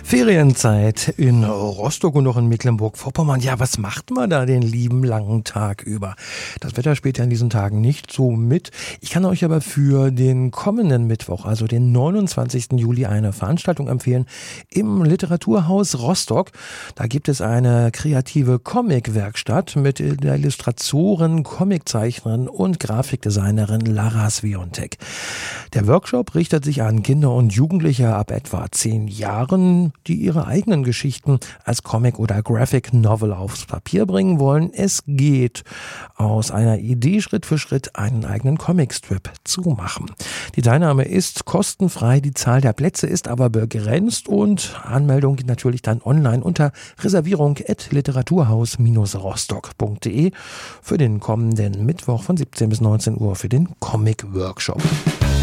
Ferienzeit in Rostock und auch in Mecklenburg-Vorpommern. Ja, was macht man da den lieben langen Tag über? Das Wetter spielt ja in diesen Tagen nicht so mit. Ich kann euch aber für den kommenden Mittwoch, also den 29. Juli, eine Veranstaltung empfehlen im Literaturhaus Rostock. Da gibt es eine kreative Comic-Werkstatt mit der Illustratorin, Comiczeichnerin und Grafikdesignerin Lara Sviontek. Der Workshop richtet sich an Kinder und Jugendliche ab etwa 10 Jahren, die ihre eigenen Geschichten als Comic oder Graphic Novel aufs Papier bringen wollen. Es geht, aus einer Idee Schritt für Schritt einen eigenen Comicstrip zu machen. Die Teilnahme ist kostenfrei, die Zahl der Plätze ist aber begrenzt und Anmeldung geht natürlich dann online unter reservierung@literaturhaus-rostock.de für den kommenden Mittwoch von 17 bis 19 Uhr für den Comic-Workshop.